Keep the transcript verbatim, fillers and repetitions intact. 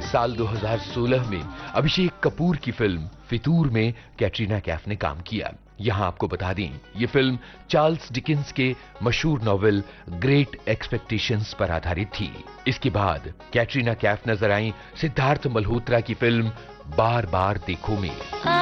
साल दो हज़ार सोलह में अभिषेक कपूर की फिल्म फितूर में कैटरीना कैफ ने काम किया। यहां आपको बता दें, ये फिल्म चार्ल्स डिकेंस के मशहूर नॉवेल ग्रेट एक्सपेक्टेशंस पर आधारित थी। इसके बाद कैटरीना कैफ नजर आई सिद्धार्थ मल्होत्रा की फिल्म बार बार देखो में।